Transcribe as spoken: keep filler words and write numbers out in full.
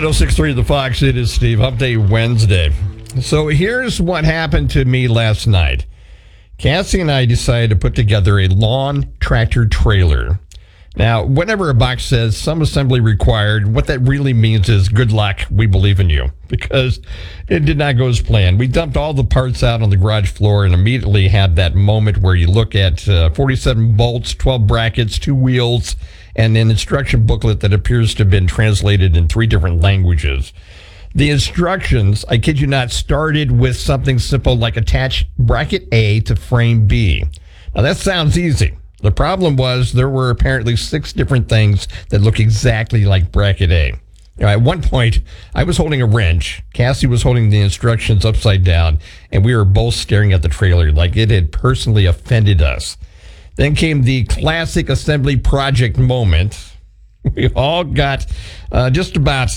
one oh six point three The Fox, it is Steve. Update Wednesday. So here's what happened to me last night. Cassie and I decided to put together a lawn tractor trailer. Now, whenever a box says some assembly required, what that really means is good luck, we believe in you, because it did not go as planned. We dumped all the parts out on the garage floor and immediately had that moment where you look at uh, forty-seven bolts, twelve brackets, two wheels, and an instruction booklet that appears to have been translated in three different languages. The instructions, I kid you not, started with something simple like attach bracket A to frame B. Now, that sounds easy. The problem was there were apparently six different things that look exactly like bracket A. Now, at one point, I was holding a wrench. Cassie was holding the instructions upside down, and we were both staring at the trailer like it had personally offended us. Then came the classic assembly project moment. We all got uh, just about